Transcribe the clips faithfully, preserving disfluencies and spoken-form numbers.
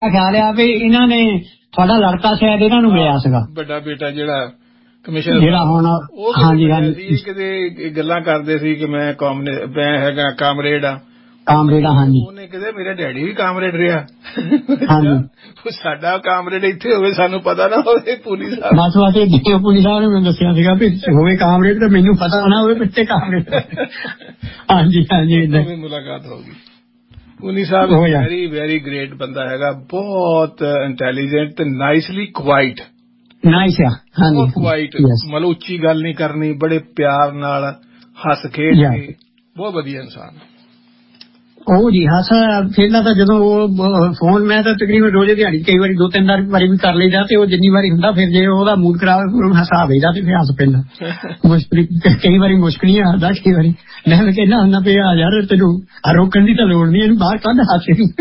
ਖਿਆਲ ਆ ਵੀ ਇਹਨਾਂ ਨੇ ਤੁਹਾਡਾ ਲੜਕਾ ਸ਼ਾਇਦ ਇਹਨਾਂ ਨੂੰ ਮਿਲਿਆ ਸੀਗਾ, ਵੱਡਾ ਬੇਟਾ ਜਿਹੜਾ ਕਮਿਸ਼ਨਰ ਜਿਹੜਾ ਹੁਣ। ਉਹ ਹਾਂਜੀ ਹਾਂਜੀ ਕਿਤੇ ਗੱਲਾਂ ਕਰਦੇ ਸੀ ਕਿ ਮੈਂ ਮੈਂ ਹੈਗਾ ਕਾਮਰੇਡ ਆ, ਕਾਮਰੇਡ ਆ। ਹਾਂਜੀ ਉਹਨੇ ਕਿਤੇ ਮੇਰਾ ਡੈਡੀ ਵੀ ਕਾਮਰੇਡ ਰਿਹਾ। ਹਾਂਜੀ ਸਾਡਾ ਕਾਮਰੇਡ ਇੱਥੇ ਹੋਵੇ ਸਾਨੂੰ ਪਤਾ ਨਾ ਹੋਵੇ। ਪੁਲਿਸ ਬਸ ਬਸ ਇਹ ਪੁਲਿਸ ਵਾਲੇ ਨੇ ਮੈਨੂੰ ਦੱਸਿਆ ਸੀਗਾ ਵੀ ਹੋਵੇ ਕਾਮਰੇਡ ਤੇ ਮੈਨੂੰ ਪਤਾ ਨਾ ਹੋਵੇ ਪਿੱਛੇ ਕਾਮਰੇਡ। ਹਾਂਜੀ ਹਾਂਜੀ ਏਦਾਂ ਮੁਲਾਕਾਤ ਹੋ ਗਈ। ਪੁਨੀ ਸਾਹਿਬ ਵੈਰੀ ਵੈਰੀ ਗ੍ਰੇਟ ਬੰਦਾ ਹੈਗਾ, ਬਹੁਤ ਇੰਟੈਲੀਜੈਂਟ ਤੇ ਨਾਈਸਲੀ ਕੁਆਇਟ। ਨਾਈਸ ਆ ਹਾਂਜੀ ਕੁਆਇਟ, ਮਤਲਬ ਉੱਚੀ ਗੱਲ ਨਹੀਂ ਕਰਨੀ, ਬੜੇ ਪਿਆਰ ਨਾਲ ਹੱਸ ਖੇਡ ਕੇ, ਬਹੁਤ ਵਧੀਆ ਇਨਸਾਨ। ਉਹ ਜੀ ਹੱਸ ਖੇਡਦਾ ਤਾਂ ਜਦੋਂ ਉਹ ਫੋਨ ਮੈਂ ਤਾਂ ਤਕਰੀਬਨ ਰੋਜ਼ ਦਿਹਾੜੀ ਕਈ ਵਾਰੀ ਦੋ ਤਿੰਨ ਵਾਰੀ ਵੀ ਕਰ ਲਈਦਾ, ਤੇ ਉਹ ਜਿੰਨੀ ਵਾਰੀ ਹੁੰਦਾ ਫਿਰ ਜੇ ਉਹਦਾ ਮੂਡ ਖਰਾਬ ਉਹਨੂੰ ਹਸਾ ਦੇਈਦਾ ਤੇ ਫਿਰ ਹੱਸ ਪੈਂਦਾ। ਮੁਸ਼ਕਿਲ ਕਈ ਵਾਰੀ ਮੁਸ਼ਕਿਲ ਹੱਸਦਾ, ਕਈ ਵਾਰੀ ਮੈਂ ਕਹਿੰਦਾ ਹੁੰਦਾ ਵੀ ਆ ਯਾਰ ਤੈਨੂੰ ਰੋਕਣ ਦੀ ਤਾਂ ਲੋੜ ਨਹੀਂ, ਇਹਨੂੰ ਬਾਹਰ ਕੱਢ ਹਾਸੇ ਨੂੰ,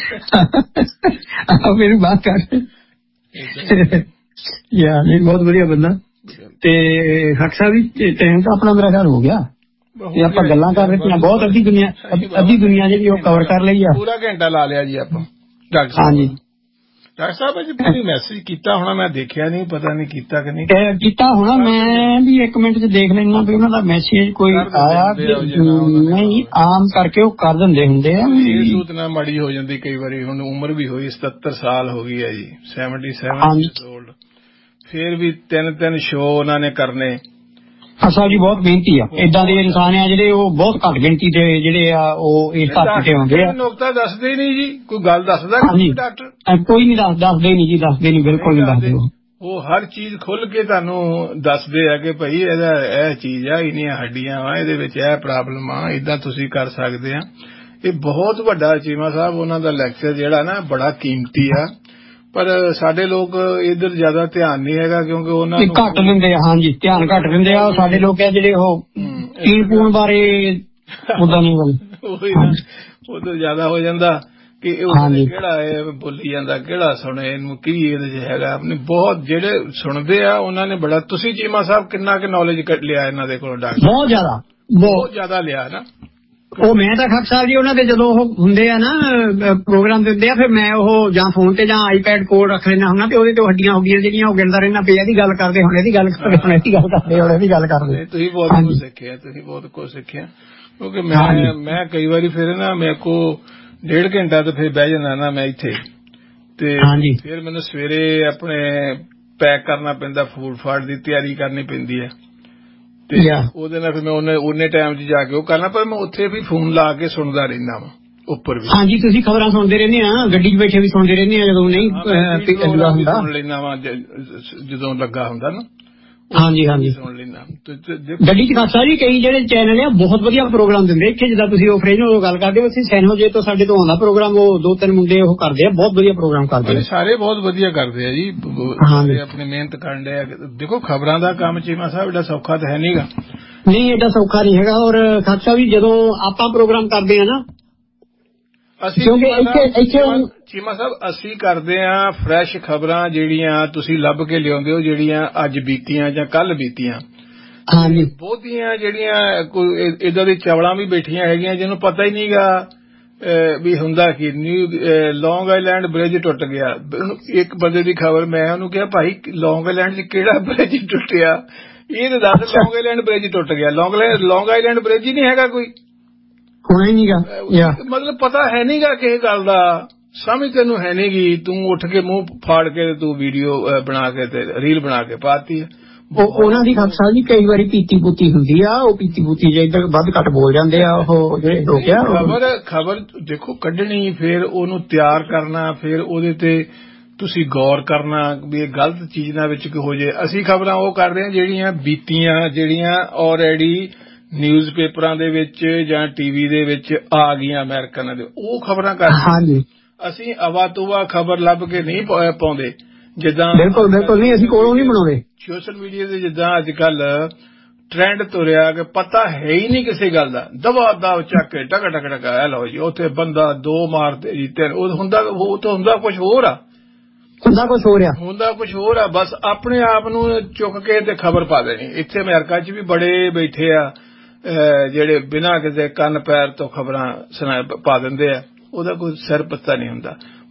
ਮੈਨੂੰ ਬਾਹਰ ਕੱਢ। ਯਾਰ ਨਹੀਂ ਬਹੁਤ ਵਧੀਆ ਬੰਦਾ। ਤੇ ਖਕਸਾ ਵੀ ਟਾਈਮ ਤਾਂ ਆਪਣਾ ਮੇਰਾ ਘਰ ਹੋ ਗਿਆ ਤੇ ਆਪਾਂ ਗੱਲਾਂ ਕਰ ਰਹੇ ਸੀ ਬਹੁਤ, ਅੱਧੀ ਦੁਨੀਆ ਅੱਧੀ ਦੁਨੀਆ ਜਿਹੜੀ ਉਹ ਕਵਰ ਕਰ ਲਈ ਆ। ਪੂਰਾ ਘੰਟਾ ਲਾ ਲਿਆ ਜੀ ਆਪਾਂ ਡਾਕਟਰ ਸਾਹਿਬ। ਹਾਂਜੀ ਡਾਕਟਰ ਸਾਹਿਬ ਅਜੇ ਪੂਰੀ ਮੈਸੇਜ ਕੀਤਾ ਹੋਣਾ, ਮੈਂ ਦੇਖਿਆ ਨਹੀਂ, ਪਤਾ ਨਹੀਂ ਕੀਤਾ ਕਿ ਨਹੀਂ ਕੀਤਾ ਹੋਣਾ। ਮੈਂ ਵੀ ਇੱਕ ਮਿੰਟ ਚ ਦੇਖ ਲੈਣਾ ਵੀ ਉਹਨਾਂ ਦਾ ਮੈਸੇਜ ਕੋਈ ਆਇਆ ਨਹੀਂ, ਆਮ ਕਰਕੇ ਉਹ ਕਰ ਦਿੰਦੇ ਹੁੰਦੇ ਆ। ਸੂਤ ਨਾ ਮਾੜੀ ਹੋ ਜਾਂਦੀ ਕਈ ਵਾਰੀ, ਹੁਣ ਉਮਰ ਵੀ ਹੋਈ ਸਤੱਤਰ ਸਾਲ ਹੋ ਗਈ ਹੈ ਜੀ, ਸੈਵਨਟੀ ਸੈਵਨ ਈਅਰਸ ਓਲਡ, ਫੇਰ ਵੀ ਤਿੰਨ ਤਿੰਨ ਸ਼ੋਅ ਉਹਨਾਂ ਨੇ ਕਰਨੇ। ਅਸਲ ਜੀ ਬਹੁਤ ਮਿਹਨਤੀ ਆ, ਏਦਾਂ ਦੇ ਇਨਸਾਨ ਆ ਜਿਹੜੇ ਉਹ ਬਹੁਤ ਘੱਟ ਗਿਣਤੀ ਦੇ ਜਿਹੜੇ ਆ ਉਹ ਇਸ ਧਰਤੀ ਤੇ ਹੁੰਦੇ ਆ। ਨੁਕਤਾ ਦੱਸਦੇ ਹੀ ਨਹੀਂ ਜੀ, ਕੋਈ ਗੱਲ ਦੱਸਦਾ ਡਾਕਟਰ? ਕੋਈ ਨਹੀਂ ਦੱਸ ਦੱਸਦੇ ਨਹੀਂ ਜੀ, ਦੱਸਦੇ ਨਹੀਂ, ਬਿਲਕੁਲ ਨਹੀਂ ਦੱਸਦੇ। ਉਹ ਹਰ ਚੀਜ਼ ਖੁੱਲ ਕੇ ਤੁਹਾਨੂੰ ਦੱਸਦੇ ਆ ਕਿ ਭਾਈ ਇਹਦਾ ਇਹ ਚੀਜ਼ ਆ, ਇਹਨੀਆਂ ਹੱਡੀਆਂ ਵਾ, ਇਹਦੇ ਵਿੱਚ ਇਹ ਪ੍ਰੋਬਲਮ ਆ, ਏਦਾਂ ਤੁਸੀਂ ਕਰ ਸਕਦੇ ਆ। ਇਹ ਬਹੁਤ ਵੱਡਾ ਚੀਮਾ ਸਾਹਿਬ ਉਹਨਾਂ ਦਾ ਲੈਕਚਰ ਜਿਹੜਾ ਨਾ ਬੜਾ ਕੀਮਤੀ ਆ, ਪਰ ਸਾਡੇ ਲੋਕ ਇਧਰ ਜ਼ਿਆਦਾ ਧਿਆਨ ਨਹੀਂ ਹੈਗਾ ਕਿਉਂਕਿ ਉਹਨਾਂ ਨੂੰ ਘੱਟ ਦਿੰਦੇ ਆ। ਹਾਂਜੀ ਧਿਆਨ ਘੱਟ ਦਿੰਦੇ ਆ ਸਾਡੇ ਲੋਕ ਆ ਜਿਹੜੇ ਉਹ ਪੀਣ ਪੂਣ ਬਾਰੇ ਉਦਾਂ ਨਹੀਂ ਉਧਰ ਜ਼ਿਆਦਾ ਹੋ ਜਾਂਦਾ ਕਿ ਕਿਹੜਾ ਇਹ ਬੋਲੀ ਜਾਂਦਾ, ਕਿਹੜਾ ਸੁਣੇ ਇਹਨੂੰ, ਕੀ ਇਹਦੇ ਚ ਹੈਗਾ। ਆਪਣੇ ਬਹੁਤ ਜਿਹੜੇ ਸੁਣਦੇ ਆ ਉਹਨਾਂ ਨੇ ਬੜਾ। ਤੁਸੀਂ ਚੀਮਾ ਸਾਹਿਬ ਕਿੰਨਾ ਕੁ ਨੌਲੇਜ ਲਿਆ ਇਹਨਾਂ ਦੇ ਕੋਲੋਂ ਡਾਕਟਰ? ਬਹੁਤ ਜ਼ਿਆਦਾ, ਬਹੁਤ ਜ਼ਿਆਦਾ ਲਿਆ ਨਾ। ਉਹ ਮੈਂ ਤਾਂ ਖੱਖ ਸਾਹਿਬ ਜੀ ਉਹਨਾਂ ਦੇ ਜਦੋਂ ਉਹ ਹੁੰਦੇ ਆ ਨਾ ਪ੍ਰੋਗਰਾਮ ਦਿੰਦੇ ਆ, ਫਿਰ ਮੈਂ ਉਹ ਜਾਂ ਫੋਨ ਤੇ ਜਾਂ ਆਈਪੈਡ ਕੋਲ ਰੱਖ ਲੈਣਾ ਹੁੰਦਾ ਤੇ ਉਹਦੇ ਤੇ ਹੱਡੀਆਂ ਹੋ ਗਈਆਂ ਜਿਹੜੀਆਂ ਉਹ ਗਿਣਦਾ ਰਹਿਣਾ ਪਿਆ, ਇਹਦੀ ਗੱਲ ਕਰਦੇ ਹੁਣ ਇਹਦੀ ਗੱਲ ਕਰਦੇ ਹੁਣ ਇਹਦੀ ਗੱਲ ਕਰਦੇ ਹੁਣ ਇਹਦੀ ਗੱਲ ਕਰਦੇ। ਤੁਸੀਂ ਬਹੁਤ ਕੁਝ ਸਿੱਖਿਆ, ਤੁਸੀਂ ਬਹੁਤ ਕੁਝ ਸਿੱਖਿਆ ਕਿਉਂਕਿ ਮੈਂ ਮੈਂ ਕਈ ਵਾਰੀ ਫਿਰ ਨਾ ਮੇਰੇ ਕੋ ਡੇਢ ਘੰਟਾ ਤੇ ਫਿਰ ਬਹਿ ਜਾਂਦਾ ਨਾ ਮੈਂ ਇੱਥੇ, ਤੇ ਫਿਰ ਮੈਨੂੰ ਸਵੇਰੇ ਆਪਣੇ ਪੈਕ ਕਰਨਾ ਪੈਂਦਾ, ਫੂਡ ਫਾਡ ਦੀ ਤਿਆਰੀ ਕਰਨੀ ਪੈਂਦੀ ਹੈ ਤੇ ਉਹਦੇ ਨਾਲ ਫਿਰ ਮੈਂ ਉਹਨੇ ਉਹਨੇ ਟਾਈਮ 'ਚ ਜਾ ਕੇ ਉਹ ਕਰਨਾ, ਪਰ ਮੈਂ ਉੱਥੇ ਵੀ ਫੋਨ ਲਾ ਕੇ ਸੁਣਦਾ ਰਹਿੰਦਾ ਵਾ ਉੱਪਰ ਵੀ। ਹਾਂਜੀ ਤੁਸੀਂ ਖਬਰਾਂ ਸੁਣਦੇ ਰਹਿੰਦੇ ਆ, ਗੱਡੀ 'ਚ ਬੈਠੇ ਵੀ ਸੁਣਦੇ ਰਹਿੰਦੇ ਆ, ਜਦੋਂ ਨਹੀਂ ਹੁੰਦਾ ਸੁਣ ਲੈਂਦਾ ਵਾ ਜਦੋਂ ਲੱਗਾ ਹੁੰਦਾ ਨਾ। ਹਾਂਜੀ ਹਾਂਜੀ ਸੁਣ ਲੈਂਦਾ ਗੱਡੀ 'ਚ। ਖਾਸਾ ਜੀ ਕਈ ਜਿਹੜੇ ਚੈਨਲ ਆ ਬਹੁਤ ਵਧੀਆ ਪ੍ਰੋਗਰਾਮ ਦਿੰਦੇ ਇੱਥੇ, ਜਿੱਦਾਂ ਤੁਸੀਂ ਉਹ ਫਰੇਜ ਨਾਲ ਗੱਲ ਕਰਦੇ ਹੋ, ਅਸੀਂ ਸੈਨੋ ਜੇ ਤੋਂ ਸਾਡੇ ਤੋਂ ਆਉਂਦਾ ਪ੍ਰੋਗਰਾਮ, ਉਹ ਦੋ ਤਿੰਨ ਮੁੰਡੇ ਉਹ ਕਰਦੇ ਆ, ਬਹੁਤ ਵਧੀਆ ਪ੍ਰੋਗਰਾਮ ਕਰਦੇ ਆ। ਸਾਰੇ ਬਹੁਤ ਵਧੀਆ ਕਰਦੇ ਆ ਜੀ, ਆਪਣੀ ਮਿਹਨਤ ਕਰਨ ਡਏ ਆ। ਦੇਖੋ ਖਬਰਾਂ ਦਾ ਕੰਮ ਚੀਮਾ ਸਾਹਿਬ ਏਡਾ ਸੌਖਾ ਤਾਂ ਹੈ ਨਹੀਂਗਾ। ਨਹੀਂ ਏਡਾ ਸੌਖਾ ਨਹੀਂ ਹੈਗਾ। ਔਰ ਖਾਸਾ ਵੀ ਜਦੋਂ ਆਪਾਂ ਪ੍ਰੋਗਰਾਮ ਕਰਦੇ ਆ ਨਾ, ਅਸੀਂ ਚੀਮਾ ਸਾਹਿਬ ਅਸੀਂ ਕਰਦੇ ਆ ਫਰੈਸ਼ ਖਬਰਾਂ ਜਿਹੜੀਆਂ ਤੁਸੀਂ ਲੱਭ ਕੇ ਲਿਆਉਂਦੇ ਹੋ, ਜਿਹੜੀਆਂ ਅੱਜ ਬੀਤੀਆਂ ਜਾਂ ਕੱਲ ਬੀਤੀਆਂ। ਹਾਂਜੀ ਬਹੁਤੀਆਂ ਜਿਹੜੀਆਂ ਕੋਈ ਏਦਾਂ ਦੀ ਚਵਲਾਂ ਵੀ ਬੈਠੀਆਂ ਹੈਗੀਆਂ ਜਿਹਨੂੰ ਪਤਾ ਹੀ ਨਹੀਂਗਾ ਵੀ ਹੁੰਦਾ ਕੀ। ਨਿਊ ਲੌਂਗ ਆਈਲੈਂਡ ਬ੍ਰਿਜ ਟੁੱਟ ਗਿਆ, ਇੱਕ ਬੰਦੇ ਦੀ ਖਬਰ, ਮੈਂ ਉਹਨੂੰ ਕਿਹਾ ਭਾਈ ਲੌਂਗ ਆਈਲੈਂਡ 'ਚ ਕਿਹੜਾ ਬ੍ਰਿਜ ਟੁੱਟਿਆ, ਇਹ ਤਾਂ ਦੱਸ। ਲੌਂਗ ਆਈਲੈਂਡ ਬ੍ਰਿਜ ਟੁੱਟ ਗਿਆ, ਲੌਂਗ ਲੌਂਗ ਆਈਲੈਂਡ ਬ੍ਰਿਜ ਹੀ ਨਹੀਂ ਹੈਗਾ ਕੋਈ, ਹੋਣਾ ਹੀ ਨਹੀਂਗਾ, ਮਤਲਬ ਪਤਾ ਹੈ ਨਹੀਂਗਾ ਕਿਸੇ ਗੱਲ ਦਾ, ਸਮਝ ਤੈਨੂੰ ਹੈ ਨੀ ਗੀ, ਤੂੰ ਉੱਠ ਕੇ ਮੂੰਹ ਫਾੜ ਕੇ ਤੂੰ ਵੀਡੀਓ ਬਣਾ ਕੇ ਤੇ ਰੀਲ ਬਣਾ ਕੇ ਪਾਤੀ ਹੈ। ਉਹਨਾਂ ਦੀ ਖਬਰ ਜੀ ਕਈ ਵਾਰੀ ਪੀਤੀ ਪੁੱਤੀ ਹੁੰਦੀ ਆ, ਉਹ ਪੀਤੀ ਪੁੱਤੀ ਜੇ ਇੱਧਰ ਵੱਧ ਘੱਟ ਬੋਲ ਜਾਂਦੇ ਆ ਉਹ ਜਿਹੜੇ ਲੋਕ ਆ। ਖਬਰ ਖਬਰ ਦੇਖੋ ਕੱਢਣੀ, ਫਿਰ ਉਹਨੂੰ ਤਿਆਰ ਕਰਨਾ, ਫਿਰ ਉਹਦੇ ਤੇ ਤੁਸੀਂ ਗੌਰ ਕਰਨਾ ਵੀ ਇਹ ਗਲਤ ਚੀਜ਼ ਨਾ ਵਿੱਚ ਹੋ ਜੇ। ਅਸੀਂ ਖਬਰਾਂ ਉਹ ਕਰਦੇ ਹਾਂ ਜਿਹੜੀਆਂ ਬੀਤੀਆਂ, ਜਿਹੜੀਆਂ ਆਲਰੇਡੀ ਨਿਊਜ਼ ਪੇਪਰਾਂ ਦੇ ਵਿੱਚ ਜਾਂ ਟੀਵੀ ਦੇ ਵਿੱਚ ਆ ਗਈਆਂ ਅਮਰੀਕਨ ਦੇ, ਉਹ ਖਬਰਾਂ ਕਰਦੇ। ਅਸੀਂ ਅਵਾ ਤੁਵਾ ਖਬਰ ਲੱਭ ਕੇ ਨਹੀਂ ਪਾਉਂਦੇ, ਜਿੱਦਾਂ ਬਿਲਕੁਲ ਬਿਲਕੁਲ ਨਹੀਂ, ਅਸੀਂ ਕੋਲੋਂ ਨਹੀਂ ਬਣਾਉਂਦੇ। ਸੋਸ਼ਲ ਮੀਡੀਆ ਤੇ ਜਿੱਦਾਂ ਅੱਜ ਕੱਲ ਟ੍ਰੈਂਡ ਤੁਰਿਆ ਕਿ ਪਤਾ ਹੈ ਹੀ ਨਹੀਂ ਕਿਸੇ ਗੱਲ ਦਾ, ਦਵਾ ਦਵ ਚੱਕ ਕੇ ਟਕ ਟਕ ਟਕਾ ਲਓ ਜੀ, ਉੱਥੇ ਬੰਦਾ ਦੋ ਮਾਰਦੇ ਜੀ ਤਿੰਨ, ਉਹ ਹੁੰਦਾ ਉਹ ਤਾਂ ਹੁੰਦਾ ਕੁਛ ਹੋਰ ਆ, ਹੁੰਦਾ ਕੁਛ ਹੋ ਰਿਹਾ, ਹੁੰਦਾ ਕੁਛ ਹੋਰ ਆ, ਬਸ ਆਪਣੇ ਆਪ ਨੂੰ ਚੁੱਕ ਕੇ ਤੇ ਖਬਰ ਪਾ ਦੇਣੀ। ਇੱਥੇ ਅਮਰੀਕਾ 'ਚ ਵੀ ਬੜੇ ਬੈਠੇ ਆ ਜਿਹੜੇ ਬਿਨਾਂ ਕਿਸੇ ਕੰਨ ਪੈਰ ਤੋਂ ਖਬਰਾਂ ਸੁਣਾ ਪਾ ਦਿੰਦੇ ਆ, ਉਹਦਾ ਕੋਈ ਸਿਰ ਪੱਤਾ ਨਹੀਂ ਹੁੰਦਾ।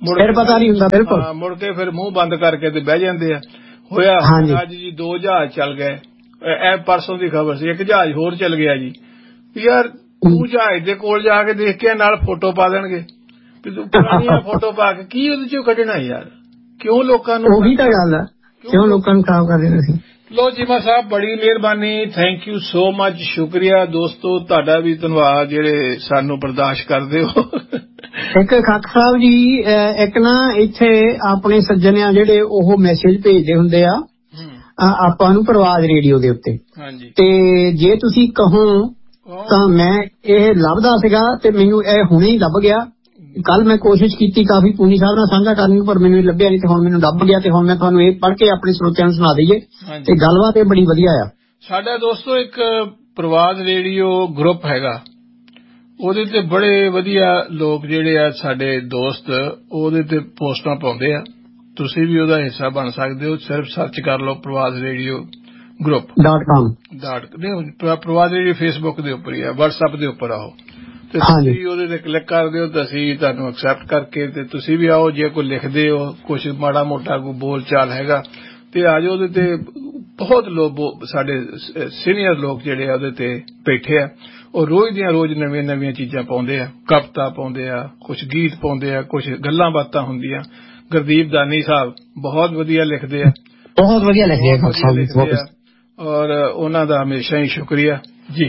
ਫਿਰ ਪਤਾ ਨਹੀਂ ਹੁੰਦਾ। ਬਿਲਕੁਲ ਮੁੜ ਕੇ ਫਿਰ ਮੂੰਹ ਬੰਦ ਕਰਕੇ ਤੇ ਬਹਿ ਜਾਂਦੇ ਆ। ਹੋਇਆ ਅੱਜ ਜੀ ਦੋ ਜਹਾਜ਼ ਚੱਲ ਗਏ, ਇਹ ਪਰਸੋਂ ਦੀ ਖਬਰ ਸੀ, ਇੱਕ ਜਹਾਜ਼ ਹੋਰ ਚੱਲ ਗਿਆ ਜੀ। ਯਾਰ ਤੂੰ ਜਹਾਜ਼ ਦੇ ਕੋਲ ਜਾ ਕੇ ਦੇਖ ਕੇ ਨਾਲ ਫੋਟੋ ਪਾ ਦੇਣਗੇ ਤੇ ਤੂੰ ਪੁਰਾਣੀਆਂ ਫੋਟੋ ਪਾ ਕੇ ਕੀ ਉਹਦੇ ਚੋਂ ਕੱਢਣਾ ਯਾਰ? ਕਿਉਂ ਲੋਕਾਂ ਨੂੰ? ਉਹੀ ਤਾਂ ਗੱਲ ਆ, ਕਿਉਂ ਲੋਕਾਂ ਨੂੰ ਖਰਾਬ ਕਰ ਰਹੇ ਸੀ। ਲੋ ਚੀਮਾ ਸਾਹਿਬ ਬੜੀ ਮਿਹਰਬਾਨੀ, ਥੈਂਕ ਯੂ ਸੋ ਮਚ, ਸ਼ੁਕਰੀਆ ਦੋਸਤੋ, ਤੁਹਾਡਾ ਵੀ ਧੰਨਵਾਦ ਜਿਹੜੇ ਸਾਨੂੰ ਬਰਦਾਸ਼ਤ ਕਰਦੇ ਹੋ। ਇੱਕ ਖਾਕ ਸਾਹਿਬ ਜੀ, ਇੱਕ ਨਾ ਇੱਥੇ ਆਪਣੇ ਸੱਜਣ ਆ ਜਿਹੜੇ ਉਹ ਮੈਸੇਜ ਭੇਜਦੇ ਹੁੰਦੇ ਆ ਆਪਾਂ ਨੂੰ ਪ੍ਰਵਾਜ਼ ਰੇਡੀਓ ਦੇ ਉੱਤੇ, ਤੇ ਜੇ ਤੁਸੀਂ ਕਹੋ ਤਾਂ ਮੈਂ ਇਹ ਲੱਭਦਾ ਸੀਗਾ ਤੇ ਮੈਨੂੰ ਇਹ ਹੁਣੇ ਹੀ ਲੱਭ ਗਿਆ। ਕੱਲ ਮੈਂ ਕੋਸ਼ਿਸ਼ ਕੀਤੀ ਕਾਫੀ ਪੂਨੀ ਸਾਹਿਬ ਨਾਲ ਸਾਂਝਾ ਕਰਨ ਨੂੰ, ਪਰ ਮੈਨੂੰ ਇਹ ਲੱਭਿਆ ਨਹੀਂ ਤੇ ਹੁਣ ਮੈਨੂੰ ਲੱਭ ਗਿਆ ਤੇ ਹੁਣ ਮੈਂ ਤੁਹਾਨੂੰ ਇਹ ਪੜ੍ਹ ਕੇ ਆਪਣੇ ਸਰੋਤਿਆਂ ਨੂੰ ਸੁਣਾ ਦਈਏ ਤੇ ਗੱਲਬਾਤ ਇਹ ਬੜੀ ਵਧੀਆ ਆ। ਸਾਡਾ ਦੋਸਤੋ ਇੱਕ ਪ੍ਰਵਾਜ਼ ਰੇਡੀਓ ਗਰੁੱਪ ਹੈਗਾ, ਉਹਦੇ ਤੇ ਬੜੇ ਵਧੀਆ ਲੋਕ ਜਿਹੜੇ ਆ ਸਾਡੇ ਦੋਸਤ ਉਹਦੇ ਤੇ ਪੋਸਟਾਂ ਪਾਉਂਦੇ ਆ। ਤੁਸੀਂ ਵੀ ਉਹਦਾ ਹਿੱਸਾ ਬਣ ਸਕਦੇ ਹੋ, ਸਿਰਫ ਸਰਚ ਕਰ ਲਓ ਪ੍ਰਵਾਜ਼ radio group dot com dot ਪ੍ਰਵਾਜ਼ radio Facebook ਦੇ ਉੱਪਰ ਹੀ ਆ, ਵਟਸਐਪ ਦੇ ਉੱਪਰ ਆਓ ਤੇ ਤੁਸੀਂ ਉਹਦੇ ਤੇ ਕਲਿੱਕ ਕਰ ਦਿਓ ਤਾਂ ਅਸੀਂ ਤੁਹਾਨੂੰ ਐਕਸੈਪਟ ਕਰਕੇ ਤੇ ਤੁਸੀਂ ਵੀ ਆਓ। ਜੇ ਕੋਈ ਲਿਖਦੇ ਹੋ ਕੁਛ ਮਾੜਾ ਮੋਟਾ ਕੋਈ ਬੋਲ ਚਾਲ ਹੈਗਾ ਤੇ ਆ ਜਾਓ। ਉਹਦੇ ਤੇ ਬਹੁਤ ਲੋਕ ਸਾਡੇ ਸੀਨੀਅਰ ਲੋਕ ਜਿਹੜੇ ਆ ਉਹਦੇ ਤੇ ਬੈਠੇ ਆ, ਉਹ ਰੋਜ਼ ਦੀਆਂ ਰੋਜ਼ ਨਵੀਆਂ ਨਵੀਆਂ ਚੀਜ਼ਾਂ ਪਾਉਂਦੇ ਆ, ਕਵਿਤਾ ਪਾਉਂਦੇ ਆ, ਕੁਛ ਗੀਤ ਪਾਉਂਦੇ ਆ, ਕੁਛ ਗੱਲਾਂ ਬਾਤਾਂ ਹੁੰਦੀਆਂ। ਗੁਰਦੀਪ ਦਾਨੀ ਸਾਹਿਬ ਬਹੁਤ ਵਧੀਆ ਲਿਖਦੇ ਆ, ਬਹੁਤ ਵਧੀਆ ਲਿਖਦੇ ਆ ਔਰ ਉਹਨਾਂ ਦਾ ਹਮੇਸ਼ਾ ਹੀ ਸ਼ੁਕਰੀਆ ਜੀ।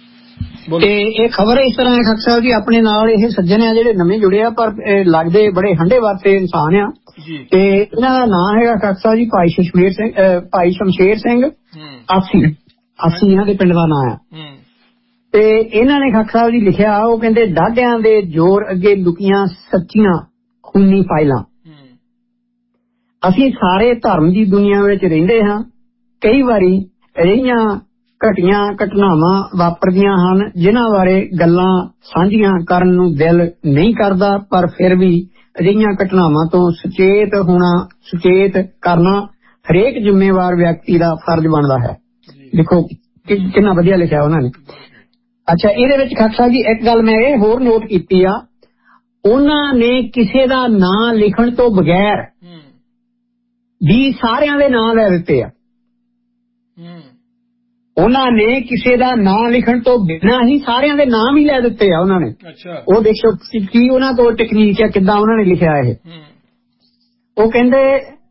ਤੇ ਇਹ ਖਬਰ ਇਸ ਤਰ੍ਹਾਂ ਹੈ ਖਾਕ ਸਾਹਿਬ ਜੀ, ਆਪਣੇ ਨਾਲ ਇਹ ਸੱਜਣ ਆ ਜਿਹੜੇ ਨਵੇਂ ਜੁੜੇ ਆ ਪਰ ਲੱਗਦੇ ਬੜੇ ਹੰਡੇ ਵਰਤੇ ਇਨਸਾਨ ਆ ਤੇ ਇਹਨਾਂ ਦਾ ਨਾਂ ਹੈਗਾ ਖਾਕ ਸਾਹਿਬ ਜੀ ਭਾਈ ਸ਼ਮਸ਼ੇਰ ਸਿੰਘ, ਭਾਈ ਸ਼ਮਸ਼ੇਰ ਸਿੰਘ ਆਸੀ ਆਸੀ ਇਹਨਾਂ ਦੇ ਪਿੰਡ ਦਾ ਨਾਂ ਆ। ਤੇ ਇਹਨਾਂ ਨੇ ਖਾਕ ਸਾਹਿਬ ਜੀ ਲਿਖਿਆ, ਉਹ ਕਹਿੰਦੇ ਡਾਢਿਆਂ ਦੇ ਜ਼ੋਰ ਅੱਗੇ ਲੁਕੀਆਂ ਸੱਚੀਆਂ ਖੂਨੀ ਫਾਈਲਾਂ। ਅਸੀਂ ਸਾਰੇ ਧਰਮ ਦੀ ਦੁਨੀਆ ਵਿੱਚ ਰਹਿੰਦੇ ਹਾਂ, ਕਈ ਵਾਰੀ ਰਹੀਆਂ ਘਟੀਆਂ ਘਟਨਾਵਾਂ ਵਾਪਰਦੀਆਂ ਹਨ ਜਿਨ੍ਹਾਂ ਬਾਰੇ ਗੱਲਾਂ ਸਾਂਝੀਆਂ ਕਰਨ ਨੂੰ ਦਿਲ ਨਹੀਂ ਕਰਦਾ, ਪਰ ਫਿਰ ਵੀ ਅਜਿਹੀਆਂ ਘਟਨਾਵਾਂ ਤੋਂ ਸੁਚੇਤ ਹੋਣਾ, ਸੁਚੇਤ ਕਰਨਾ ਹਰੇਕ ਜ਼ਿੰਮੇਵਾਰ ਵਿਅਕਤੀ ਦਾ ਫਰਜ਼ ਬਣਦਾ ਹੈ। ਦੇਖੋ ਕਿੰਨਾ ਵਧੀਆ ਲਿਖਿਆ ਉਹਨਾਂ ਨੇ। ਅੱਛਾ, ਇਹਦੇ ਵਿੱਚ ਖਾਕ ਸਾਹਿਬ ਜੀ ਇੱਕ ਗੱਲ ਮੈਂ ਇਹ ਹੋਰ ਨੋਟ ਕੀਤੀ ਆ, ਉਹਨਾਂ ਨੇ ਕਿਸੇ ਦਾ ਨਾਂ ਲਿਖਣ ਤੋਂ ਬਗੈਰ ਵੀ ਸਾਰਿਆਂ ਦੇ ਨਾਂ ਲੈ ਦਿੱਤੇ ਆ। ਉਹਨਾਂ ਨੇ ਕਿਸੇ ਦਾ ਨਾਂ ਲਿਖਣ ਤੋਂ ਬਿਨਾਂ ਹੀ ਸਾਰਿਆਂ ਦੇ ਨਾਮ ਹੀ ਲੈ ਦਿੱਤੇ ਆ ਉਹਨਾਂ ਨੇ। ਉਹ ਦੇਖੋ ਕੀ ਉਹਨਾਂ ਕੋਲ ਟੈਕਨੀਕ ਹੈ, ਕਿੱਦਾਂ ਉਹਨਾਂ ਨੇ ਲਿਖਿਆ ਇਹ। ਉਹ ਕਹਿੰਦੇ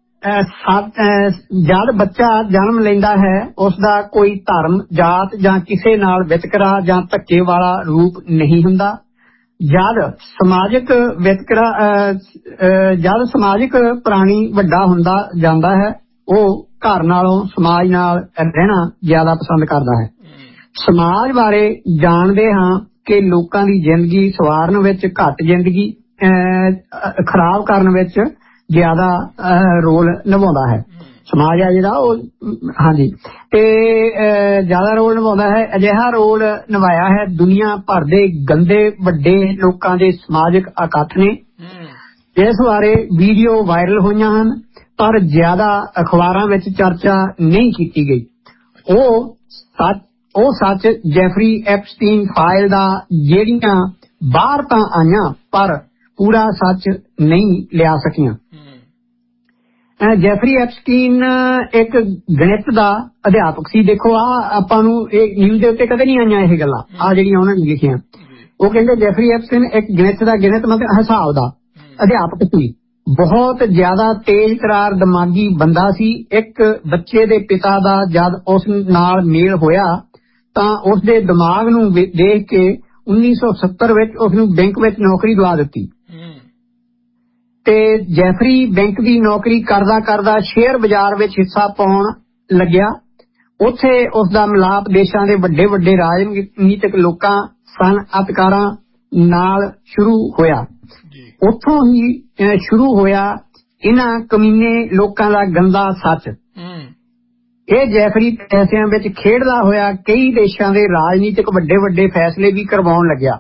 ਜਦ ਬੱਚਾ ਜਨਮ ਲੈਂਦਾ ਹੈ ਉਸਦਾ ਕੋਈ ਧਰਮ, ਜਾਤ ਜਾਂ ਕਿਸੇ ਨਾਲ ਵਿਤਕਰਾ ਜਾਂ ਧੱਕੇ ਵਾਲਾ ਰੂਪ ਨਹੀਂ ਹੁੰਦਾ। ਜਦ ਸਮਾਜਿਕ ਵਿਤਕਰਾ ਜਦ ਸਮਾਜਿਕ ਪ੍ਰਾਣੀ ਵੱਡਾ ਹੁੰਦਾ ਜਾਂਦਾ ਹੈ ਉਹ ਘਰ ਨਾਲੋਂ ਸਮਾਜ ਨਾਲ ਰਹਿਣਾ ਜ਼ਿਆਦਾ ਪਸੰਦ ਕਰਦਾ ਹੈ। ਸਮਾਜ ਬਾਰੇ ਜਾਣਦੇ ਹਾਂ ਕਿ ਲੋਕਾਂ ਦੀ ਜ਼ਿੰਦਗੀ ਸਵਾਰਨ ਵਿੱਚ ਘੱਟ, ਜ਼ਿੰਦਗੀ ਖਰਾਬ ਕਰਨ ਵਿੱਚ ਜ਼ਿਆਦਾ ਰੋਲ ਨਿਭਾਉਂਦਾ ਹੈ। ਸਮਾਜ ਆ ਜਿਹੜਾ ਉਹ ਹਾਂਜੀ ਤੇ ਜ਼ਿਆਦਾ ਰੋਲ ਨਿਭਾਉਂਦਾ ਹੈ। ਅਜਿਹਾ ਰੋਲ ਨਿਭਾਇਆ ਹੈ ਦੁਨੀਆ ਭਰ ਦੇ ਗੰਦੇ ਵੱਡੇ ਲੋਕਾਂ ਦੇ ਸਮਾਜਿਕ ਇਕੱਠ ਨੇ, ਜਿਸ ਬਾਰੇ ਵੀਡੀਓ ਵਾਇਰਲ ਹੋਈਆਂ ਹਨ ਪਰ ਜ਼ਿਆਦਾ ਅਖਬਾਰਾਂ ਵਿੱਚ ਚਰਚਾ ਨਹੀਂ ਕੀਤੀ ਗਈ। ਉਹ ਸੱਚ ਉਹ ਸੱਚ ਜੈਫਰੀ ਐਪਸਟੀਨ ਫਾਈਲ ਦਾ ਜਿਹੜੀਆਂ ਬਾਹਰ ਤਾਂ ਆਈਆਂ ਪਰ ਪੂਰਾ ਸੱਚ ਨਹੀਂ ਲਿਆ ਸਕੀਆਂ। ਜੈਫਰੀ ਐਪਸਟੀਨ ਇੱਕ ਗਣਿਤ ਦਾ ਅਧਿਆਪਕ ਸੀ। ਦੇਖੋ ਆ ਆਪਾਂ ਨੂੰ ਇਹ ਨਿਊਜ਼ ਦੇ ਉੱਤੇ ਕਦੇ ਨਹੀਂ ਆਈਆਂ ਇਹ ਗੱਲਾਂ, ਆ ਜਿਹੜੀਆਂ ਉਹਨਾਂ ਨੇ ਲਿਖੀਆਂ। ਉਹ ਕਹਿੰਦੇ ਜੈਫਰੀ ਐਪਸਟੀਨ ਇੱਕ ਗਣਿਤ ਦਾ ਗਣਿਤ ਮਤਲਬ ਹਿਸਾਬ ਦਾ ਅਧਿਆਪਕ ਸੀ, ਬਹੁਤ ਜ਼ਿਆਦਾ ਤੇਜ਼ ਤਰਾਰ ਦਿਮਾਗੀ ਬੰਦਾ ਸੀ। ਇੱਕ ਬੱਚੇ ਦੇ ਪਿਤਾ ਦਾ ਜਦ ਉਸ ਨਾਲ ਮੇਲ ਹੋਇਆ ਤਾਂ ਉਸਦੇ ਦਿਮਾਗ ਨੂੰ ਦੇਖ ਕੇ ਉੱਨੀ ਸੌ ਸੱਤਰ ਵਿੱਚ ਉਸਨੂੰ ਬੈਂਕ ਵਿੱਚ ਨੌਕਰੀ ਦਵਾ ਦਿੱਤੀ ਤੇ ਜੈਫਰੀ ਬੈਂਕ ਦੀ ਨੌਕਰੀ ਕਰਦਾ ਕਰਦਾ ਸ਼ੇਅਰ ਬਾਜ਼ਾਰ ਵਿੱਚ ਹਿੱਸਾ ਪਾਉਣ ਲੱਗਿਆ। ਉੱਥੇ ਉਸਦਾ ਮਿਲਾਪ ਦੇਸ਼ਾਂ ਦੇ ਵੱਡੇ ਵੱਡੇ ਰਾਜਨੀਤਿਕ ਲੋਕਾਂ, ਸਨਅਤਕਾਰਾਂ ਨਾਲ ਸ਼ੁਰੂ ਹੋਇਆ। ਉੱਥੋਂ ਹੀ ਸ਼ੁਰੂ ਹੋਇਆ ਇਹਨਾਂ ਕਮੀਨੇ ਲੋਕਾਂ ਦਾ ਗੰਦਾ ਸੱਚ। ਇਹ ਜੈਫਰੀ ਪੈਸਿਆਂ ਵਿੱਚ ਖੇਡਦਾ ਹੋਇਆ ਕਈ ਦੇਸ਼ਾਂ ਦੇ ਰਾਜਨੀਤਿਕ ਵੱਡੇ ਵੱਡੇ ਫੈਸਲੇ ਵੀ ਕਰਵਾਉਣ ਲੱਗਿਆ।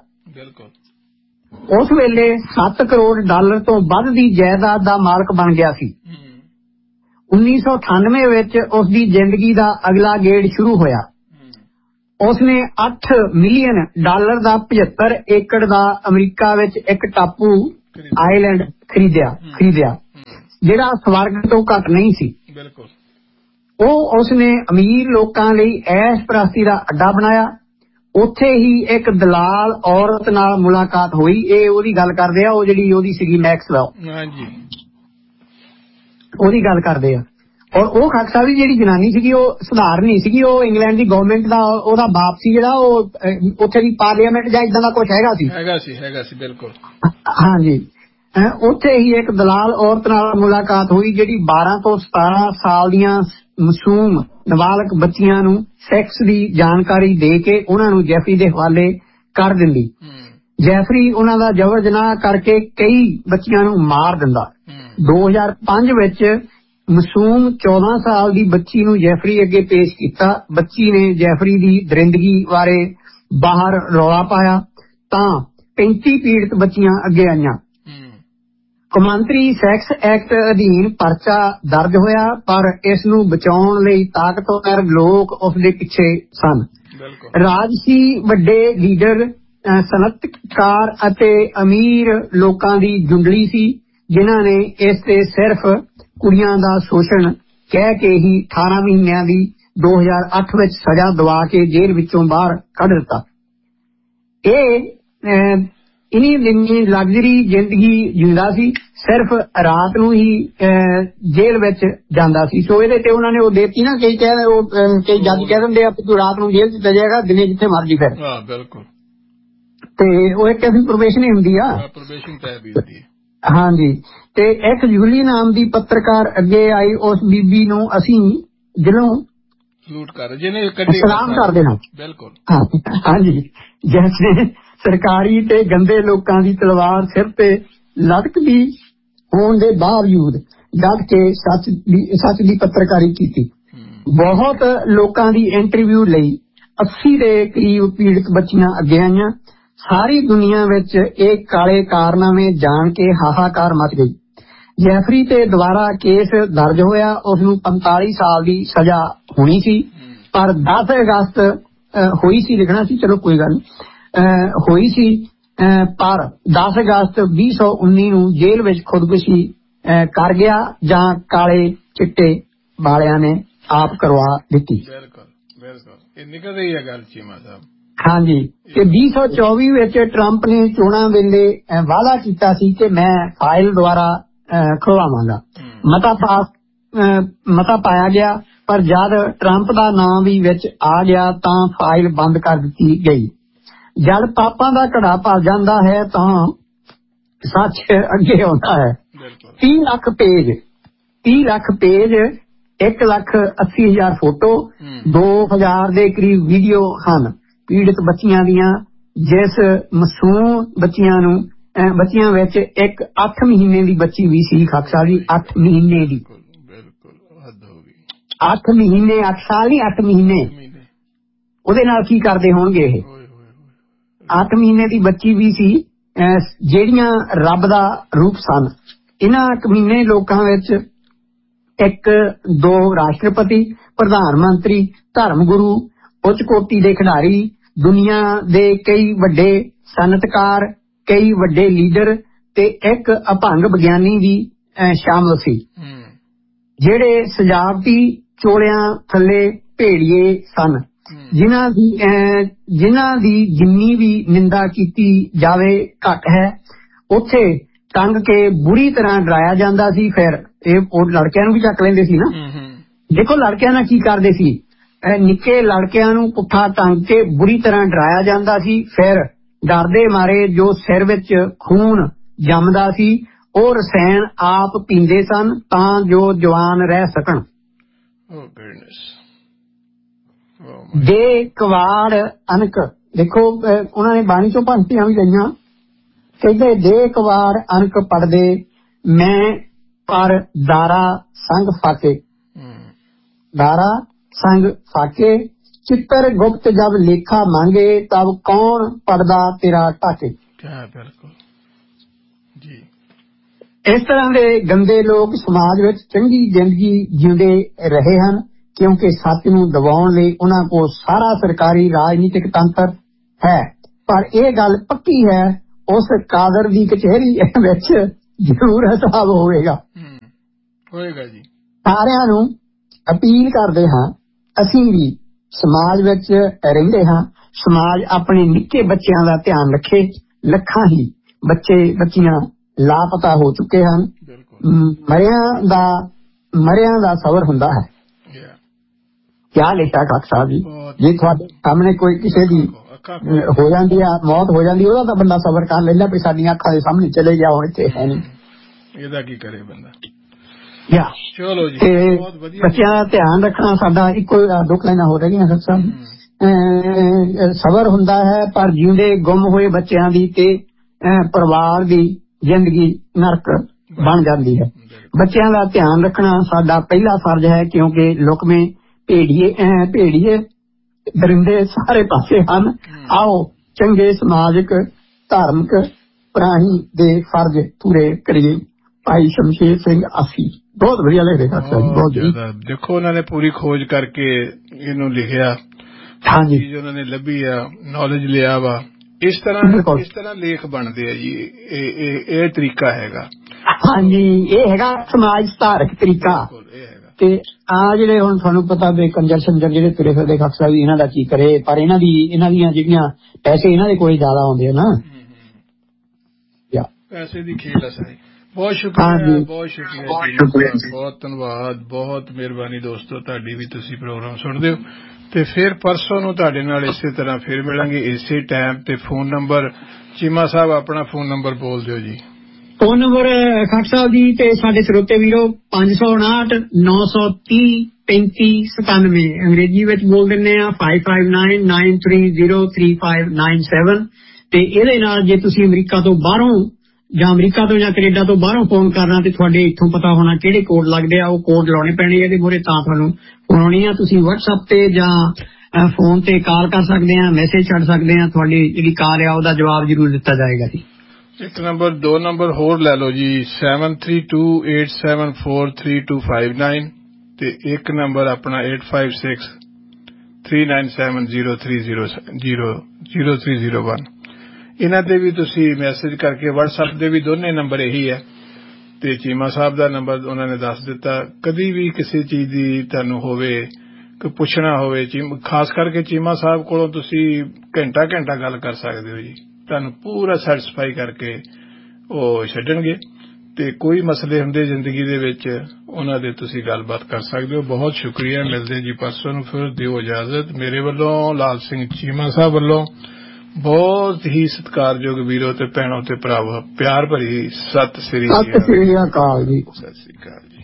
ਉਸ ਵੇਲੇ ਸੱਤ ਕਰੋੜ ਡਾਲਰ ਤੋਂ ਵੱਧ ਦੀ ਜਾਇਦਾਦ ਦਾ ਮਾਲਕ ਬਣ ਗਿਆ ਸੀ। ਉੱਨੀ ਸੌ ਅਠਾਨਵੇਂ ਵਿੱਚ ਉਸਦੀ ਜ਼ਿੰਦਗੀ ਦਾ ਅਗਲਾ ਗੇੜ ਸ਼ੁਰੂ ਹੋਇਆ। ਉਸਨੇ ਅੱਠ ਮਿਲੀਅਨ ਡਾਲਰ ਦਾ ਪਝੱਤਰ ਏਕੜ ਦਾ ਅਮਰੀਕਾ ਵਿੱਚ ਇੱਕ ਟਾਪੂ ਆਈਲੈਂਡ ਖਰੀਦਿਆ ਖਰੀਦਿਆ ਜਿਹੜਾ ਸਵਰਗ ਤੋਂ ਘੱਟ ਨਹੀਂ ਸੀ। ਬਿਲਕੁਲ। ਉਹ ਉਸਨੇ ਅਮੀਰ ਲੋਕਾਂ ਲਈ ਐਸ਼ ਪ੍ਰਸਤੀ ਦਾ ਅੱਡਾ ਬਣਾਇਆ। ਉੱਥੇ ਹੀ ਇੱਕ ਦਲਾਲ ਔਰਤ ਨਾਲ ਮੁਲਾਕਾਤ ਹੋਈ। ਇਹ ਉਹਦੀ ਗੱਲ ਕਰਦੇ ਆ, ਉਹ ਜਿਹੜੀ ਉਹਦੀ ਸੀਗੀ ਮੈਕਸਵੈਲ, ਹਾਂਜੀ, ਉਹਦੀ ਗੱਲ ਕਰਦੇ ਆ। ਔਰ ਉਹ ਖਾਲਸਾ ਸਾਹਿਬ ਦੀ ਜਿਹੜੀ ਜਨਾਨੀ ਸੀਗੀ ਉਹ ਸਧਾਰਨ ਨਹੀਂ ਸੀਗੀ, ਉਹ ਇੰਗਲੈਂਡ ਦੀ ਗਵਰਨਮੈਂਟ ਦਾ ਉਹਦਾ ਬਾਪ ਸੀ ਜਿਹੜਾ ਉਹ ਉੱਥੇ ਦੀ ਪਾਰਲੀਮੈਂਟ ਜਾਂ ਇਦਾਂ ਦਾ ਕੁਝ ਹੈਗਾ ਸੀ ਹੈਗਾ ਸੀ ਹੈਗਾ ਸੀ ਬਿਲਕੁਲ। ਹਾਂਜੀ, ਉੱਥੇ ਹੀ ਇੱਕ ਦਲਾਲ ਔਰਤ ਨਾਲ ਮੁਲਾਕਾਤ ਹੋਈ ਜਿਹੜੀ ਬਾਰਾਂ ਤੋਂ ਸਤਾਰਾਂ ਸਾਲ ਦੀਆਂ ਮਾਸੂਮ ਨਾਬਾਲਗ ਬੱਚੀਆਂ ਨੂੰ ਸੈਕਸ ਦੀ ਜਾਣਕਾਰੀ ਦੇ ਕੇ ਉਹਨਾਂ ਨੂੰ ਜੈਫਰੀ ਦੇ ਹਵਾਲੇ ਕਰ ਦਿੰਦੀ। ਜੈਫਰੀ ਉਹਨਾਂ ਦਾ ਜ਼ਬਰ ਜਨਾਹ ਕਰਕੇ ਕਈ ਬੱਚੀਆਂ ਨੂੰ ਮਾਰ ਦਿੰਦਾ। ਦੋ ਹਜ਼ਾਰ ਪੰਜ ਵਿੱਚ ਮਾਸੂਮ ਚੌਦਾਂ ਸਾਲ ਦੀ ਬੱਚੀ ਨੂੰ ਜੈਫਰੀ ਅੱਗੇ ਪੇਸ਼ ਕੀਤਾ। ਬੱਚੀ ਨੇ ਜੈਫਰੀ ਦੀ ਦਰਿੰਦਗੀ ਬਾਰੇ ਬਾਹਰ ਰੌਲਾ ਪਾਇਆ ਤਾਂ ਪੈਂਤੀ ਪੀੜਤ ਬੱਚੀਆਂ ਅੱਗੇ ਆਈਆਂ। ਕੌਮਾਂਤਰੀ ਸੈਕਸ ਐਕਟ ਅਧੀਨ ਪਰਚਾ ਦਰਜ ਹੋਇਆ, ਪਰ ਇਸ ਨੂੰ ਬਚਾਉਣ ਲਈ ਤਾਕਤਵਰ ਲੋਕ ਉਸ ਦੇ ਪਿੱਛੇ ਸਨ। ਰਾਜਸੀ ਵੱਡੇ ਲੀਡਰ, ਸਨਅਤਕਾਰ ਅਤੇ ਅਮੀਰ ਲੋਕਾਂ ਦੀ ਜੁੰਡਲੀ ਸੀ ਜਿਨ੍ਹਾਂ ਨੇ ਇਸ ਤੇ ਸਿਰਫ ਕੁੜੀਆਂ ਦਾ ਸ਼ੋਸ਼ਣ ਕਹਿ ਕੇ ਹੀ ਅਠਾਰਾਂ ਮਹੀਨਿਆਂ ਦੀ ਦੋ ਹਜ਼ਾਰ ਅੱਠ ਵਿੱਚ ਸਜ਼ਾ ਦਵਾ ਕੇ ਜੇਲ੍ਹ ਵਿੱਚੋਂ ਬਾਹਰ ਕੱਢ ਦਿੱਤਾ। ਇਹ ਇਨੀ ਦਿਨੀ ਲਗਜ਼ਰੀ ਜ਼ਿੰਦਗੀ ਜਿਉਂਦਾ ਸੀ, ਸਿਰਫ ਰਾਤ ਨੂੰ ਹੀ ਜੇਲ੍ਹ ਵਿੱਚ ਜਾਂਦਾ ਸੀ। ਸੋ ਇਹਦੇ ਤੇ ਉਹਨਾਂ ਨੇ ਉਹ ਦੇਤੀ ਨਾ, ਕਈ ਕਹਿ ਉਹ ਕਈ ਜੱਜ ਕਹਿ ਦਿੰਦੇ ਆ ਤੂੰ ਰਾਤ ਨੂੰ ਜੇਲ੍ਹ ਚ ਚਲੇ ਜਾਏਗਾ, ਦਿਨੇ ਜਿੱਥੇ ਮਰਜੀ ਫਿਰ। ਹਾਂ ਬਿਲਕੁਲ। ਤੇ ਉਹ ਇੱਕ ਐਸੀ ਪ੍ਰੋਬੇਸ਼ਨ ਹੀ ਹੁੰਦੀ ਆ। ਹਾਂਜੀ, ਤੇ ਇੱਕ ਜੂਲੀ ਨਾਮ ਦੀ ਪੱਤਰਕਾਰ ਅੱਗੇ ਆਈ। ਉਸ ਬੀਬੀ ਨੂੰ ਅਸੀਂ ਦਿਲੋਂ ਸਲੂਟ ਕਰ ਜਿਹਨੇ ਸਲਾਮ ਕਰਦੇ ਹਾਂ। ਬਿਲਕੁਲ। ਹਾਂਜੀ, ਜੈਸੇ ਸਰਕਾਰੀ ਤੇ ਗੰਦੇ ਲੋਕਾਂ ਦੀ ਤਲਵਾਰ ਸਿਰ ਤੇ ਲਟਕਦੀ ਹੋਣ ਦੇ ਬਾਵਜੂਦ ਡਟ ਕੇ ਸੱਚ ਦੀ ਸੱਚ ਦੀ ਪੱਤਰਕਾਰੀ ਕੀਤੀ। ਬਹੁਤ ਲੋਕਾਂ ਦੀ ਇੰਟਰਵਿਊ ਲਈ ਅੱਸੀ ਦੇ ਕਰੀਬ ਪੀੜਤ ਬੱਚੀਆਂ ਅੱਗੇ ਆਈਆਂ। ਸਾਰੀ ਦੁਨੀਆ ਵਿੱਚ ਇਹ ਕਾਲੇ ਕਾਰਨਾਮੇ ਜਾਣ ਕੇ ਹਾਹਾਕਾਰ ਮਚ ਗਈ। ਜੈਫਰੀ ਤੇ ਦੁਬਾਰਾ ਕੇਸ ਦਰਜ ਹੋਇਆ। ਉਸ ਨੂੰ ਪੰਤਾਲੀ ਸਾਲ ਦੀ ਸਜ਼ਾ ਹੋਣੀ ਸੀ, ਪਰ ਦਸ ਅਗਸਤ ਹੋਈ ਸੀ, ਲਿਖਣਾ ਸੀ, ਚਲੋ ਕੋਈ ਗੱਲ ਨਹੀਂ, ਹੋਈ ਸੀ, ਪਰ ਦਸ ਅਗਸਤ ਵੀਹ ਸੌ ਉੱਨੀ ਨੂੰ ਜੇਲ੍ਹ ਵਿੱਚ ਖੁਦਕੁਸ਼ੀ ਕਰ ਗਿਆ ਜਾਂ ਕਾਲੇ ਚਿੱਟੇ ਵਾਲਿਆਂ ਨੇ ਆਪ ਕਰਵਾ ਦਿੱਤੀ। ਬਿਲਕੁਲ ਬਿਲਕੁਲ, ਇਹ ਨਿਕਲ ਰਹੀ ਹੈ ਗੱਲ ਚੀਮਾ ਸਾਹਿਬ। ਹਾਂਜੀ, ਤੇ ਵੀਹ ਸੌ ਚੌਵੀ ਵਿੱਚ ਟਰੰਪ ਨੇ ਚੋਣਾਂ ਵੇਲੇ ਵਾਅਦਾ ਕੀਤਾ ਸੀ ਕਿ ਮੈਂ ਫਾਈਲ ਦੁਆਰਾ ਖੁਲਵਾਵਾਂਗਾ। ਮਤਾ ਪਾਸ ਮਤਾ ਪਾਇਆ ਗਿਆ, ਪਰ ਜਦ ਟਰੰਪ ਦਾ ਨਾਂ ਵੀ ਵਿੱਚ ਆ ਗਿਆ ਤਾਂ ਫਾਈਲ ਬੰਦ ਕਰ ਦਿੱਤੀ ਗਈ। ਜਦ ਪਾਪਾਂ ਦਾ ਘੜਾ ਭਰ ਜਾਂਦਾ ਹੈ ਤਾਂ ਸੱਚ ਅੱਗੇ ਆਉਂਦਾ ਹੈ। ਤੀਹ ਲੱਖ ਪੇਜ ਤੀਹ ਲੱਖ ਪੇਜ ਇੱਕ ਲੱਖ ਅੱਸੀ ਹਜ਼ਾਰ ਫੋਟੋ, ਦੋ ਹਜ਼ਾਰ ਦੇ ਕਰੀਬ ਵੀਡੀਓ ਹਨ ਪੀੜਤ ਬੱਚੀਆਂ ਦੀਆਂ, ਜਿਸ ਮਾਸੂਮ ਬੱਚੀਆਂ ਨੂੰ ਬੱਚੀਆਂ ਵਿੱਚ ਇੱਕ ਅੱਠ ਮਹੀਨੇ ਦੀ ਬੱਚੀ ਵੀ ਸੀ। ਖਾਕਸਾ ਦੀ ਅੱਠ ਮਹੀਨੇ ਦੀ ਅੱਠ ਮਹੀਨੇ ਅੱਠ ਸਾਲ ਨਹੀਂ ਅੱਠ ਮਹੀਨੇ ਉਹਦੇ ਨਾਲ ਕੀ ਕਰਦੇ ਹੋਣਗੇ ਇਹ। ਅੱਠ ਮਹੀਨੇ ਦੀ ਬੱਚੀ ਵੀ ਸੀ, ਜਿਹੜੀਆਂ ਰੱਬ ਦਾ ਰੂਪ ਸਨ। ਇਹਨਾਂ ਕਮੀਨੇ ਲੋਕਾਂ ਵਿੱਚ ਇੱਕ ਦੋ ਰਾਸ਼ਟਰਪਤੀ, ਪ੍ਰਧਾਨ ਮੰਤਰੀ, ਧਰਮ ਗੁਰੂ, ਉੱਚ ਕੋਟੀ ਦੇ ਖਿਡਾਰੀ, ਦੁਨੀਆ ਦੇ ਕਈ ਵੱਡੇ ਸਨਅਤਕਾਰ, ਕਈ ਵੱਡੇ ਲੀਡਰ ਤੇ ਇੱਕ ਅਭੰਗ ਵਿਗਿਆਨੀ ਵੀ ਸ਼ਾਮਲ ਸੀ, ਜਿਹੜੇ ਸਜਾਵਟੀ ਚੋਲਿਆਂ ਥੱਲੇ ਭੇੜੀਏ ਸਨ, ਜਿਨ੍ਹਾਂ ਦੀ ਜਿਨ੍ਹਾਂ ਦੀ ਜਿੰਨੀ ਵੀ ਨਿੰਦਾ ਕੀਤੀ ਜਾਵੇ ਘੱਟ ਹੈ। ਉੱਥੇ ਟੰਗ ਕੇ ਬੁਰੀ ਤਰ੍ਹਾਂ ਡਰਾਇਆ ਜਾਂਦਾ ਸੀ। ਫਿਰ ਇਹ ਉਹ ਲੜਕਿਆਂ ਨੂੰ ਵੀ ਚੱਕ ਲੈਂਦੇ ਸੀ ਨਾ। ਦੇਖੋ ਲੜਕਿਆਂ ਨਾਲ ਕੀ ਕਰਦੇ ਸੀ, ਨਿੱਕੇ ਲੜਕਿਆਂ ਨੂੰ ਪੁੱਠਾ ਟੰਗ ਕੇ ਬੁਰੀ ਤਰ੍ਹਾਂ ਡਰਾਇਆ ਜਾਂਦਾ ਸੀ। ਫਿਰ ਡਰਦੇ ਮਾਰੇ ਜੋ ਸਿਰ ਵਿੱਚ ਖੂਨ ਜੰਮਦਾ ਸੀ ਉਹ ਰਸਾਇਣ ਆਪ ਪੀਂਦੇ ਸਨ ਤਾਂ ਜੋ ਜਵਾਨ ਰਹਿ ਸਕਣ। ਦੇ ਕਵਾੜ ਅਨਕ, ਦੇਖੋ ਉਹਨਾਂ ਨੇ ਬਾਣੀ ਚੋਂ ਪੰਕਤੀਆਂ ਵੀ ਲਈਆਂ। ਕਹਿੰਦੇ ਦੇ ਕਵਾੜ ਅਨਕ ਪੜਦੇ ਮੈਂ ਪਰ ਦਾਰਾ ਸੰਗ ਫਾਕੇ, ਦਾਰਾ ਸੰਗ ਫਾਕੇ, ਚਿੱਤਰ ਗੁਪਤ ਜਬ ਲੇਖਾ ਮੰਗੇ ਤਬ ਕੌਣ ਪੜਦਾ ਤੇਰਾ ਢਾਕੇ। ਬਿਲਕੁਲ ਜੀ। ਇਸ ਤਰ੍ਹਾਂ ਦੇ ਗੰਦੇ ਲੋਕ ਸਮਾਜ ਵਿੱਚ ਚੰਗੀ ਜ਼ਿੰਦਗੀ ਜਿਉਂਦੇ ਰਹੇ ਹਨ ਕਿਉਂਕਿ ਸੱਚ ਨੂੰ ਦਬਾਉਣ ਲਈ ਉਹਨਾਂ ਕੋਲ ਸਾਰਾ ਸਰਕਾਰੀ ਰਾਜਨੀਤਿਕ ਤੰਤਰ ਹੈ। ਪਰ ਇਹ ਗੱਲ ਪੱਕੀ ਹੈ, ਉਸ ਕਾਦਰ ਦੀ ਕਚਹਿਰੀ ਵਿੱਚ ਜ਼ਰੂਰ ਹਿਸਾਬ ਹੋਵੇਗਾ ਹੋਏਗਾ ਜੀ। ਸਾਰਿਆਂ ਨੂੰ ਅਪੀਲ ਕਰਦੇ ਹਾਂ, ਅਸੀਂ ਵੀ ਸਮਾਜ ਵਿੱਚ ਰਹਿੰਦੇ ਹਾਂ, ਸਮਾਜ ਆਪਣੇ ਨਿੱਕੇ ਬੱਚਿਆਂ ਦਾ ਧਿਆਨ ਰੱਖੇ। ਲੱਖਾਂ ਹੀ ਬੱਚੇ ਬੱਚੀਆਂ ਲਾਪਤਾ ਹੋ ਚੁੱਕੇ ਹਨ। ਮਰਿਆਂ ਦਾ ਮਰਿਆਂ ਦਾ ਸਬਰ ਹੁੰਦਾ ਹੈ। ਕਿਆ ਲਿਖਿਆ ਕਾਕ ਸਾਹਿਬ ਜੀ, ਜੇ ਤੁਹਾਡੇ ਸਾਹਮਣੇ ਕੋਈ ਕਿਸੇ ਦੀ ਹੋ ਜਾਂਦੀ ਆ, ਮੌਤ ਹੋ ਜਾਂਦੀ, ਉਹਦਾ ਤਾਂ ਬੰਦਾ ਸਬਰ ਕਰ ਲੈਂਦਾ ਵੀ ਸਾਡੀਆਂ ਅੱਖਾਂ ਦੇ ਸਾਹਮਣੇ ਚਲੇ ਗਿਆ, ਹੁਣ ਇੱਥੇ ਹੈ ਨਹੀਂ, ਇਹਦਾ ਕੀ ਕਰੇ ਬੰਦਾ। ਚਲੋ ਜੀ, ਬੱਚਿਆਂ ਦਾ ਧਿਆਨ ਰੱਖਣਾ ਸਾਡਾ ਇੱਕੋ ਦੁੱਖ ਲੈਣਾ ਹੋ ਰਹੀਆਂ ਸਰ ਸਾਹਿਬ। ਸਬਰ ਹੁੰਦਾ ਹੈ, ਪਰ ਜਿਉਂਦੇ ਗੁੰਮ ਹੋਏ ਬੱਚਿਆਂ ਦੀ ਤੇ ਪਰਿਵਾਰ ਦੀ ਜ਼ਿੰਦਗੀ ਨਰਕ ਬਣ ਜਾਂਦੀ ਹੈ। ਬੱਚਿਆਂ ਦਾ ਧਿਆਨ ਰੱਖਣਾ ਸਾਡਾ ਪਹਿਲਾ ਫਰਜ਼ ਹੈ, ਕਿਉਂਕਿ ਲੁਕਵੇਂ ਭੇੜੀਏ ਭੇੜੀਏ ਦਰਿੰਦੇ ਸਾਰੇ ਪਾਸੇ ਹਨ। ਆਓ ਚੰਗੇ ਸਮਾਜਿਕ ਧਾਰਮਿਕ ਪ੍ਰਾਣੀ ਦੇ ਫਰਜ਼ ਪੂਰੇ ਕਰੀਏ। ਭਾਈ ਸ਼ਮਸ਼ੇਰ ਸਿੰਘ ਆਸੀ, ਬਹੁਤ ਵਧੀਆ ਲਿਖਦੇ ਕਾਕਾ ਜੀ, ਬਹੁਤ ਜ਼ਿਆਦਾ। ਦੇਖੋ ਉਹਨਾਂ ਨੇ ਪੂਰੀ ਖੋਜ ਕਰਕੇ ਇਹਨੂੰ ਲਿਖਿਆ, ਹਾਂਜੀ, ਚੀਜ਼ ਉਹਨਾਂ ਨੇ ਲੱਭੀ ਆ, ਨੌਲੇਜ ਲਿਆ ਵਾ। ਇਸ ਤਰ੍ਹਾਂ ਇਸ ਤਰ੍ਹਾਂ ਲੇਖ ਬਣਦੇ ਆ ਜੀ। ਇਹ ਇਹ ਤਰੀਕਾ ਹੈਗਾ। ਹਾਂਜੀ, ਇਹ ਹੈਗਾ ਸਮਾਜ ਸੁਧਾਰਕ ਤਰੀਕਾ। ਤੇ ਆ ਜਿਹੜੇ ਹੁਣ ਤੁਹਾਨੂੰ ਪਤਾ ਵੀ ਕੰਜਰ ਸੰਜਰ ਜਿਹੜੇ ਤੁਰੇ ਫਿਰਦੇ ਖਾਕ ਸਾਹਿਬ, ਇਹਨਾਂ ਦਾ ਕੀ ਕਰੇ। ਪਰ ਇਹਨਾਂ ਦੀ ਇਹਨਾਂ ਦੀਆਂ ਜਿਹੜੀਆਂ ਪੈਸੇ ਇਹਨਾਂ ਦੇ ਕੋਲ ਜ਼ਿਆਦਾ ਆਉਂਦੇ ਆ ਨਾ, ਪੈਸੇ ਦੀ ਖੇਡ ਆ ਸਾਰੀ। ਬਹੁਤ ਸ਼ੁਕਰੀਆ, ਬਹੁਤ ਸ਼ੁਕਰੀਆ, ਬਹੁਤ ਧੰਨਵਾਦ, ਬਹੁਤ ਮਿਹਰਬਾਨੀ ਦੋਸਤੋ ਤੁਹਾਡੀ ਵੀ। ਤੁਸੀਂ ਪ੍ਰੋਗਰਾਮ ਸੁਣਦੇ ਹੋ ਤੇ ਫਿਰ ਪਰਸੋਂ ਨੂੰ ਤੁਹਾਡੇ ਨਾਲ ਇਸੇ ਤਰ੍ਹਾਂ ਫਿਰ ਮਿਲਾਂਗੇ ਇਸੇ ਟਾਈਮ ਤੇ। ਫੋਨ ਨੰਬਰ ਚੀਮਾ ਸਾਹਿਬ ਆਪਣਾ ਫੋਨ ਨੰਬਰ ਬੋਲ ਦਿਓ ਜੀ। ਫੋਨ ਨੰਬਰ ਖਾਕ ਸਾਹਿਬ ਜੀ ਤੇ ਸਾਡੇ ਸਰੋਤੇ ਵੀਰੋ ਪੰਜ ਸੌ ਉਨਾਹਠ ਨੌ ਸੌ ਤੀਹ ਪੈਂਤੀ ਸਤਾਨਵੇਂ, ਅੰਗਰੇਜ਼ੀ ਵਿੱਚ ਬੋਲ ਦਿੰਦੇ ਆ five five nine nine three zero three five nine seven. ਤੇ ਇਹਦੇ ਨਾਲ ਜੇ ਤੁਸੀਂ ਅਮਰੀਕਾ ਤੋਂ ਬਾਹਰੋਂ ਜਾਂ ਅਮਰੀਕਾ ਤੋਂ ਜਾਂ ਕੈਨੇਡਾ ਤੋਂ ਬਾਹਰੋਂ ਫੋਨ ਕਰਨਾ ਤੇ ਤੁਹਾਡੇ ਇੱਥੋਂ ਪਤਾ ਹੋਣਾ ਕਿਹੜੇ ਕੋਡ ਲੱਗਦੇ ਆ, ਉਹ ਕੋਡ ਲਾਉਣੇ ਪੈਣੇ ਇਹਦੇ ਮੂਹਰੇ, ਤਾਂ ਤੁਹਾਨੂੰ ਫੋਨ ਆਉਣੀ ਆ। ਤੁਸੀਂ ਵਟਸਐਪ ਤੇ ਜਾਂ ਫੋਨ ਤੇ ਕਾਲ ਕਰ ਸਕਦੇ ਆ, ਮੈਸੇਜ ਛੱਡ ਸਕਦੇ ਆ, ਤੁਹਾਡੀ ਜਿਹੜੀ ਕਾਲ ਆ ਉਹਦਾ ਜਵਾਬ ਜ਼ਰੂਰ ਦਿੱਤਾ ਜਾਏਗਾ ਜੀ। ਇੱਕ ਨੰਬਰ ਦੋ ਨੰਬਰ ਹੋਰ ਲੈ ਲਓ ਜੀ, seven three two eight seven four three two five nine ਤੇ ਇੱਕ ਨੰਬਰ ਆਪਣਾ eight five six three nine seven zero three zero zero zero three zero one. ਇਹਨਾਂ ਤੇ ਵੀ ਤੁਸੀਂ ਮੈਸੇਜ ਕਰਕੇ, ਵਟਸਐਪ ਦੇ ਵੀ ਦੋਨੇ ਨੰਬਰ ਇਹੀ ਹੈ। ਤੇ ਚੀਮਾ ਸਾਹਿਬ ਦਾ ਨੰਬਰ ਉਹਨਾਂ ਨੇ ਦੱਸ ਦਿੱਤਾ। ਕਦੀ ਵੀ ਕਿਸੇ ਚੀਜ਼ ਦੀ ਤੁਹਾਨੂੰ ਹੋਵੇ ਕੋਈ ਪੁੱਛਣਾ ਹੋਵੇ, ਖਾਸ ਕਰਕੇ ਚੀਮਾ ਸਾਹਿਬ ਕੋਲੋਂ ਤੁਸੀਂ ਘੰਟਾ ਘੰਟਾ ਗੱਲ ਕਰ ਸਕਦੇ ਹੋ ਜੀ। ਤੁਹਾਨੂੰ ਪੂਰਾ ਸੈਟਿਸਫਾਈ ਕਰਕੇ ਉਹ ਛੱਡਣਗੇ। ਤੇ ਕੋਈ ਮਸਲੇ ਹੁੰਦੇ ਜ਼ਿੰਦਗੀ ਦੇ ਵਿੱਚ, ਉਹਨਾਂ ਦੇ ਤੁਸੀਂ ਗੱਲਬਾਤ ਕਰ ਸਕਦੇ ਹੋ। ਬਹੁਤ ਸ਼ੁਕਰੀਆ, ਮਿਲਦੇ ਜੀ ਪਰਸੋਂ ਨੂੰ। ਫਿਰ ਦਿਓ ਇਜਾਜ਼ਤ। ਮੇਰੇ ਵੱਲੋਂ ਲਾਲ ਸਿੰਘ ਚੀਮਾ ਸਾਹਿਬ ਵੱਲੋਂ ਬਹੁਤ ਹੀ ਸਤਿਕਾਰਯੋਗ ਵੀਰੋ ਤੇ ਭੈਣੋ ਤੇ ਭਰਾਵੋ, ਪਿਆਰ ਭਰੀ ਸਤਿ ਸ੍ਰੀ ਅਕਾਲ ਜੀ। ਸਤਿ ਸ੍ਰੀ ਅਕਾਲ ਜੀ। ਸਤਿ ਸ੍ਰੀ ਅਕਾਲ ਜੀ।